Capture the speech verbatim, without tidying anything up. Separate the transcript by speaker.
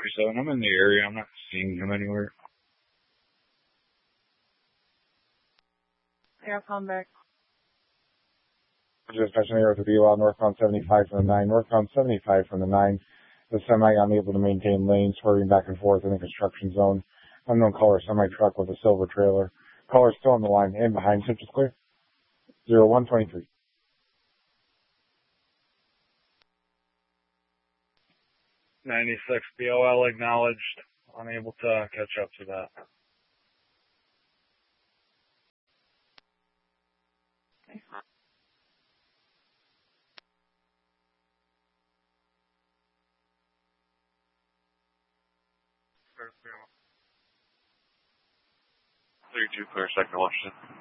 Speaker 1: forty-seven. I'm in the area. I'm not seeing him anywhere.
Speaker 2: Yeah, I'll come back.
Speaker 3: Just touching here with the B L northbound seventy-five from the nine. Northbound seventy-five from the nine. The semi unable to maintain lanes, swerving back and forth in the construction zone. Unknown caller semi-truck with a silver trailer. Caller still on the line and behind. Central clear. zero one twenty-three.
Speaker 1: ninety-six B O L acknowledged. Unable to catch up to that.
Speaker 4: three two clear, second Washington.